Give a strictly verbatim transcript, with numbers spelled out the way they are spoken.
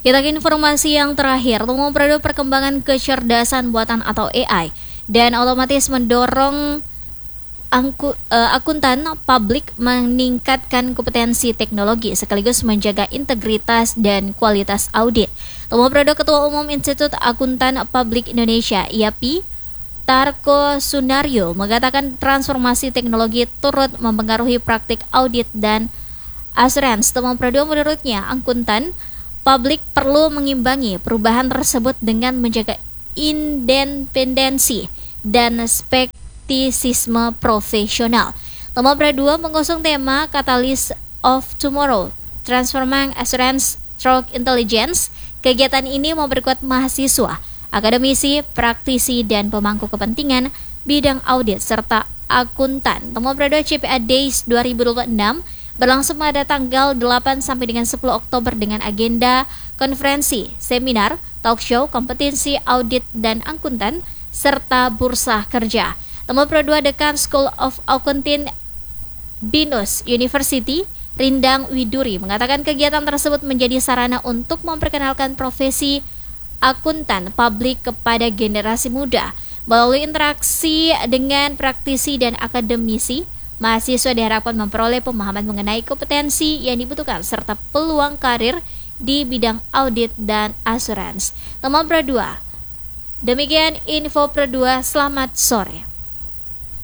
Kita ke informasi yang terakhir, Temuan Produk Perkembangan Kecerdasan Buatan atau A I dan otomatis mendorong angku, uh, akuntan publik meningkatkan kompetensi teknologi sekaligus menjaga integritas dan kualitas audit. Temuan Produk Ketua Umum Institut Akuntan Publik Indonesia I A P I, Tarko Sunario, mengatakan transformasi teknologi turut mempengaruhi praktik audit dan asuransi. Temuan Produk menurutnya akuntan publik perlu mengimbangi perubahan tersebut dengan menjaga independensi dan skeptisisme profesional. Temuan dua mengusung tema Catalyst of Tomorrow, Transforming Assurance Through Intelligence. Kegiatan ini memperkuat mahasiswa, akademisi, praktisi, dan pemangku kepentingan bidang audit serta akuntan. Temuan dua C P A Days dua ribu dua puluh enam berlangsung pada tanggal delapan sampai dengan sepuluh Oktober dengan agenda konferensi, seminar, talk show, kompetensi audit dan akuntan, serta bursa kerja. Temuan dua Dekan School of Accounting Binus University, Rindang Widuri, mengatakan kegiatan tersebut menjadi sarana untuk memperkenalkan profesi akuntan publik kepada generasi muda. Melalui interaksi dengan praktisi dan akademisi, mahasiswa diharapkan memperoleh pemahaman mengenai kompetensi yang dibutuhkan serta peluang karir di bidang audit dan asuransi. Temuan Pro dua. Demikian info Pro dua, selamat sore.